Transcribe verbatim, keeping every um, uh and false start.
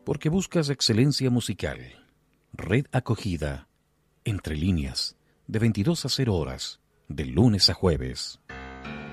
Porque buscas excelencia musical. Red Acogida, Entre Líneas, de veintidós a cero horas, de lunes a jueves.